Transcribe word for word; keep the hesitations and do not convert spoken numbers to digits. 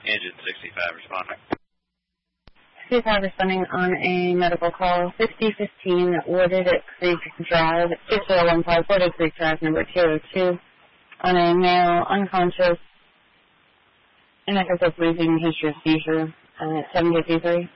Engine sixty-five responding. sixty-five responding on a medical call, fifty fifteen Wooded Creek Drive, six zero one five, Wooded Creek Drive, number two oh two, on a male, unconscious, in excess of breathing, history of seizure, uh, seven fifty-three.